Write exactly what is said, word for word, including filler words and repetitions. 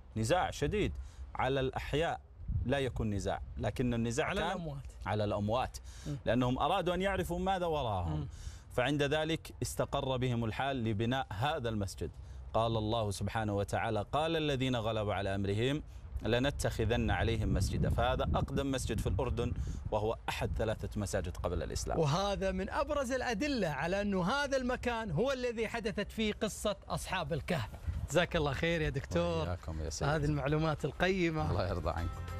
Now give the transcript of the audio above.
نزاع شديد. على الأحياء لا يكون نزاع، لكن النزاع على كان الأموات على الأموات، لأنهم أرادوا أن يعرفوا ماذا وراءهم. فعند ذلك استقر بهم الحال لبناء هذا المسجد. قال الله سبحانه وتعالى: قال الذين غلبوا على أمرهم لنتخذن عليهم مسجدا. فهذا أقدم مسجد في الأردن، وهو أحد ثلاثة مساجد قبل الإسلام. وهذا من أبرز الأدلة على أنه هذا المكان هو الذي حدثت فيه قصة أصحاب الكهف. جزاك الله خير يا دكتور. وإياكم يا سيدي. هذه المعلومات القيمة. الله يرضى عنكم.